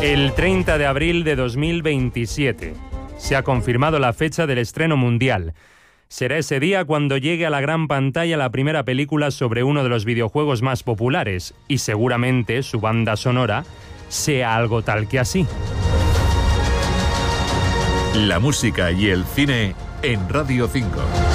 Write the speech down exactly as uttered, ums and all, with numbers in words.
El treinta de abril de dos mil veintisiete se ha confirmado la fecha del estreno mundial. Será ese día cuando llegue a la gran pantalla la primera película sobre uno de los videojuegos más populares y seguramente su banda sonora sea algo tal que así. La música y el cine en Radio cinco.